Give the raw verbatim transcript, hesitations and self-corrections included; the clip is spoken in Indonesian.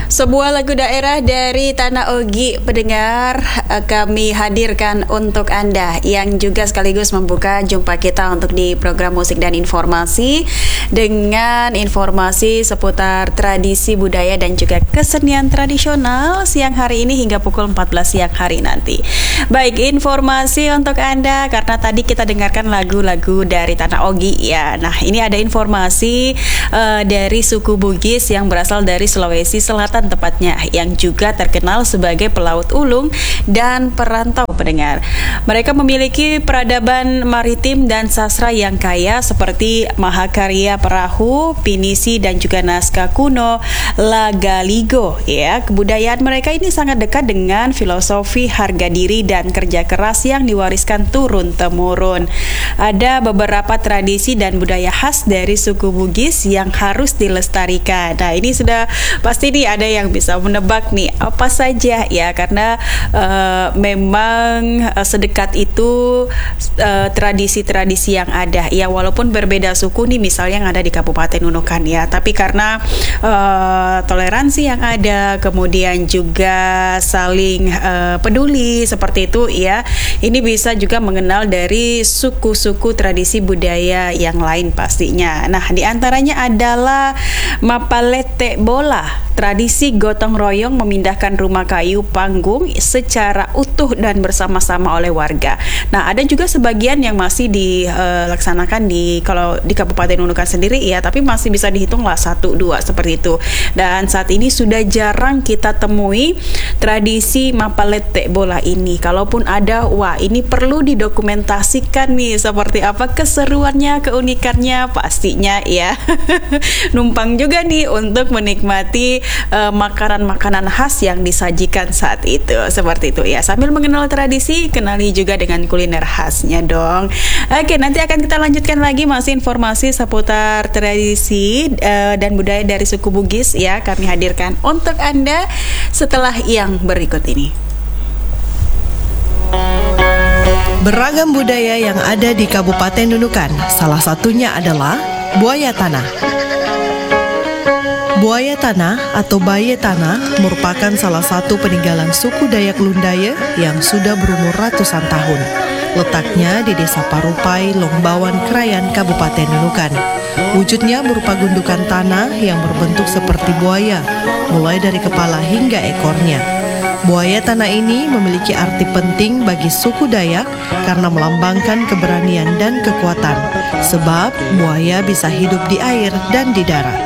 Sebuah lagu daerah dari Tanah Ogi, pendengar, kami hadirkan untuk Anda yang juga sekaligus membuka jumpa kita untuk di program musik dan informasi dengan informasi seputar tradisi budaya dan juga kesenian tradisional siang hari ini hingga pukul empat belas siang hari nanti. Baik, informasi untuk Anda karena tadi kita dengarkan lagu-lagu dari Tanah Ogi ya. Nah, ini ada informasi uh, dari suku Bugis yang berasal dari Sulawesi Selatan tepatnya, yang juga terkenal sebagai pelaut ulung dan perantau, pendengar. Mereka memiliki peradaban maritim dan sastra yang kaya seperti mahakarya perahu, pinisi dan juga naskah kuno Lagaligo ya. Kebudayaan mereka ini sangat dekat dengan filosofi harga diri dan kerja keras yang diwariskan turun temurun. Ada beberapa tradisi dan budaya khas dari suku Bugis yang harus dilestarikan. Nah, ini sudah pasti nih ada yang bisa menebak nih apa saja ya, karena uh, memang uh, sedekat itu uh, tradisi-tradisi yang ada ya, walaupun berbeda suku nih misalnya yang ada di Kabupaten Nunukan ya, tapi karena uh, toleransi yang ada, kemudian juga saling uh, peduli seperti itu ya, ini bisa juga mengenal dari suku-suku tradisi budaya yang lain pastinya. Nah, diantaranya adalah Mapalete Bola, tradisi gotong royong memindahkan rumah kayu panggung secara utuh dan bersama-sama oleh warga. Nah, ada juga sebagian yang masih dilaksanakan di kalau di Kabupaten Nunukan sendiri ya, tapi masih bisa dihitung lah satu dua seperti itu. Dan saat ini sudah jarang kita temui tradisi Mapalete Bola ini. Kalaupun ada, wah ini perlu didokumentasikan nih seperti apa keseruannya, keunikannya pastinya ya. Numpang juga nih untuk menikmati uh, makanan-makanan khas yang disajikan saat itu seperti itu ya. Sambil mengenal tradisi, kenali juga dengan kuliner khasnya dong. Oke, nanti akan kita lanjutkan lagi masih informasi seputar tradisi uh, dan budaya dari suku Bugis ya, kami hadirkan untuk Anda setelah yang berikut ini. Beragam budaya yang ada di Kabupaten Nunukan, salah satunya adalah buaya tanah. Buaya tanah atau baye tanah merupakan salah satu peninggalan suku Dayak Lundaya yang sudah berumur ratusan tahun. Letaknya di Desa Parupai, Longbawan, Krayan, Kabupaten Nunukan. Wujudnya berupa gundukan tanah yang berbentuk seperti buaya, mulai dari kepala hingga ekornya. Buaya tanah ini memiliki arti penting bagi suku Dayak karena melambangkan keberanian dan kekuatan, sebab buaya bisa hidup di air dan di darat.